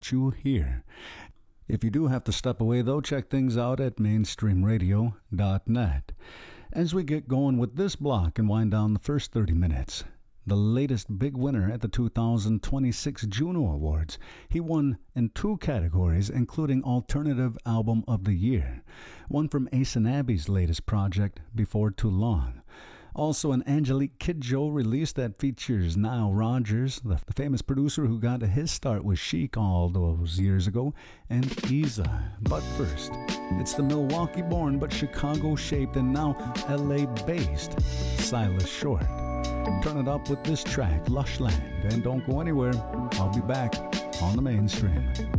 what you hear. If you do have to step away, though, check things out at mainstreamradio.net. As we get going with this block and wind down the first 30 minutes, the latest big winner at the 2026 Juno Awards. He won in 2 categories, including Alternative Album of the Year, one from Ace and Abby's latest project, Before Too Long. Also, an Angelique Kidjo release that features Nile Rodgers, the famous producer who got his start with Chic all those years ago, and Iza. But first, it's the Milwaukee-born but Chicago-shaped and now LA-based Silas Short. Turn it up with this track, Lush Land, and don't go anywhere. I'll be back on the mainstream.